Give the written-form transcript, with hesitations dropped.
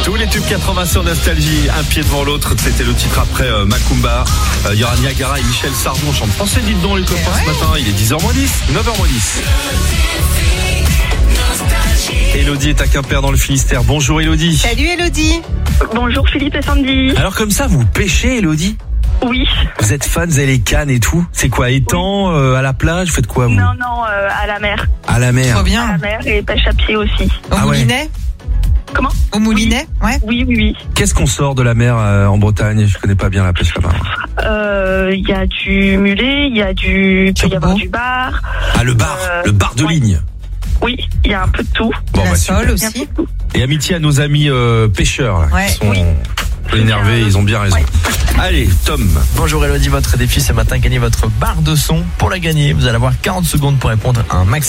Tous les tubes 80 sur Nostalgie, un pied devant l'autre, c'était le titre après Macumba. Il y aura Niagara et Michel Sardou chante français, dites donc les copains ce matin, il est 10h-10, 9h-10. Elodie est à Quimper dans le Finistère. Bonjour Elodie. Salut Elodie. Bonjour Philippe et Sandy. Alors comme ça, vous pêchez Elodie ? Oui. Vous êtes fan, vous avez les cannes et tout ? C'est quoi, étang, à la plage, vous faites quoi vous ? Non, à la mer. À la mer. Trop À bien. la mer et pêche à pied aussi. Au Ah ouais. moulinet. Comment ? Au moulinet, ouais. Oui. Qu'est-ce qu'on sort de la mer en Bretagne ? Je connais pas bien la pêche là-bas. Il y a du mulet, il peut y avoir du bar. Ah, le bar de ouais. ligne. Oui, il y a un peu de tout. Bon, La super. sole Il y a un peu aussi. de tout. Et amitié à nos amis pêcheurs, là, Ouais. qui sont un peu énervés, ils ont bien raison. Ouais. Allez, Tom. Bonjour Elodie, votre défi ce matin, gagnez votre barre de son. Pour la gagner, vous allez avoir 40 secondes pour répondre à un maximum